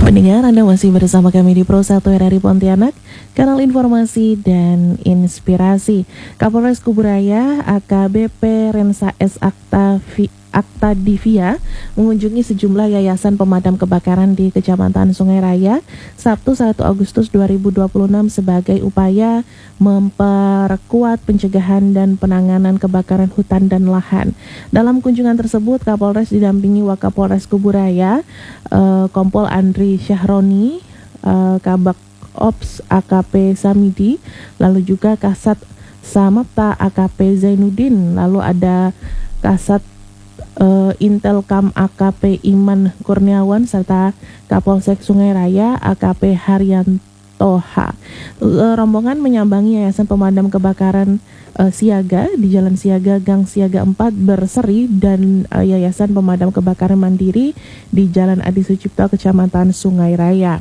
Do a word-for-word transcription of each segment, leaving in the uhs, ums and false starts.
Pendengar, Anda masih bersama kami di Pro satu R R I Pontianak, kanal informasi dan inspirasi. Kapolres Kuburaya A K B P Rensa S Aktavi Akta Divia mengunjungi sejumlah yayasan pemadam kebakaran di Kecamatan Sungai Raya Sabtu satu Agustus dua ribu dua puluh enam sebagai upaya memperkuat pencegahan dan penanganan kebakaran hutan dan lahan. Dalam kunjungan tersebut, Kapolres didampingi Wakapolres Kuburaya, eh, Kompol Andri Syahroni, eh, Kabak Ops A K P Samidi, lalu juga Kasat Samapta A K P Zainuddin, lalu ada Kasat Uh, Intelkam A K P Iman Kurniawan serta Kapolsek Sungai Raya A K P Haryanto H. Uh, rombongan menyambangi Yayasan Pemadam Kebakaran uh, Siaga di Jalan Siaga Gang Siaga empat Berseri dan uh, Yayasan Pemadam Kebakaran Mandiri di Jalan Adi Sucipto Kecamatan Sungai Raya.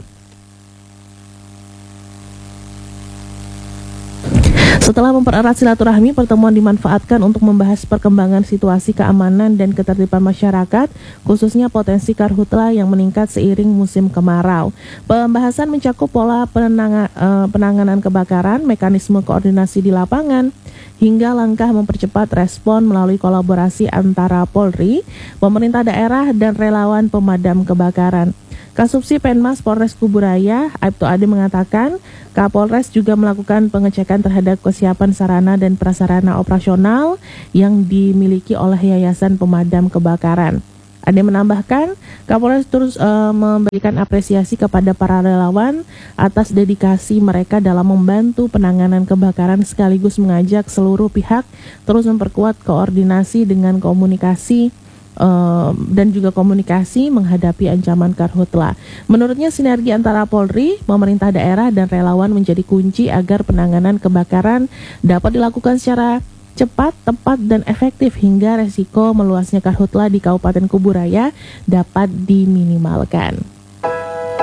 Setelah mempererat silaturahmi, pertemuan dimanfaatkan untuk membahas perkembangan situasi keamanan dan ketertiban masyarakat, khususnya potensi karhutla yang meningkat seiring musim kemarau. Pembahasan mencakup pola penanga, eh, penanganan kebakaran, mekanisme koordinasi di lapangan, hingga langkah mempercepat respon melalui kolaborasi antara Polri, pemerintah daerah, dan relawan pemadam kebakaran. Kasubsi Penmas Polres Kuburaya, Aibtu Ade mengatakan, Kapolres juga melakukan pengecekan terhadap kesiapan sarana dan prasarana operasional yang dimiliki oleh Yayasan Pemadam Kebakaran. Ade menambahkan, Kapolres terus uh, memberikan apresiasi kepada para relawan atas dedikasi mereka dalam membantu penanganan kebakaran sekaligus mengajak seluruh pihak terus memperkuat koordinasi dengan komunikasi Uh, dan juga komunikasi menghadapi ancaman karhutla. Menurutnya, sinergi antara Polri, pemerintah daerah, dan relawan menjadi kunci agar penanganan kebakaran dapat dilakukan secara cepat, tepat, dan efektif hingga resiko meluasnya karhutla di Kabupaten Kuburaya dapat diminimalkan.